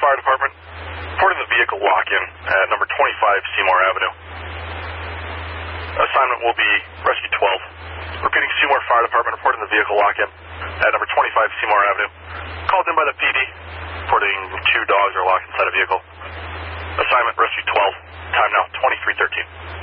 Fire Department. Reporting the vehicle lock-in at number 25 Seymour Avenue. Assignment will be Rescue 12. Repeating, Seymour Fire Department reporting the vehicle lock-in at number 25 Seymour Avenue. Called in by the PD. Reporting 2 dogs are locked inside a vehicle. Assignment Rescue 12. Time now 23:13.